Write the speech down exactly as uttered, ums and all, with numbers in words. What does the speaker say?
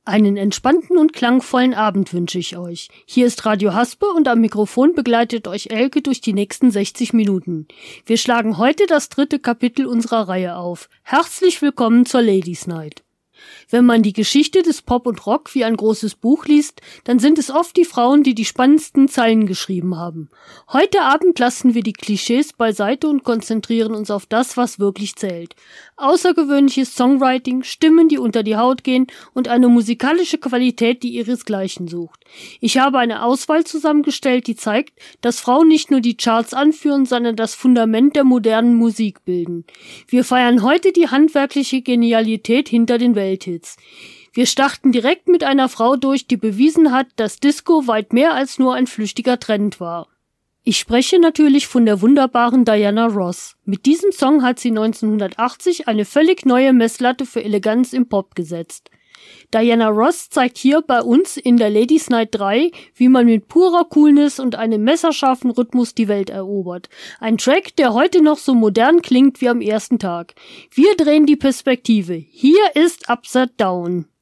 Einen entspannten und klangvollen Abend wünsche ich euch. Hier ist Radio Haspe und am Mikrofon begleitet euch Elke durch die nächsten sechzig Minuten. Wir schlagen heute das dritte Kapitel unserer Reihe auf. Herzlich willkommen zur Ladies Night. Wenn man die Geschichte des Pop und Rock wie ein großes Buch liest, dann sind es oft die Frauen, die die spannendsten Zeilen geschrieben haben. Heute Abend lassen wir die Klischees beiseite und konzentrieren uns auf das, was wirklich zählt. Außergewöhnliches Songwriting, Stimmen, die unter die Haut gehen und eine musikalische Qualität, die ihresgleichen sucht. Ich habe eine Auswahl zusammengestellt, die zeigt, dass Frauen nicht nur die Charts anführen, sondern das Fundament der modernen Musik bilden. Wir feiern heute die handwerkliche Genialität hinter den Welthits. Wir starten direkt mit einer Frau durch, die bewiesen hat, dass Disco weit mehr als nur ein flüchtiger Trend war. Ich spreche natürlich von der wunderbaren Diana Ross. Mit diesem Song hat sie neunzehnhundertachtzig eine völlig neue Messlatte für Eleganz im Pop gesetzt. Diana Ross zeigt hier bei uns in der Ladies Night drei, wie man mit purer Coolness und einem messerscharfen Rhythmus die Welt erobert. Ein Track, der heute noch so modern klingt wie am ersten Tag. Wir drehen die Perspektive. Hier ist Upside Down.